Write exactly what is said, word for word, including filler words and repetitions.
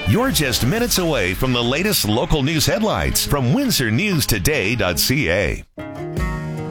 You're just minutes away from the latest local news headlines from windsor news today dot c a.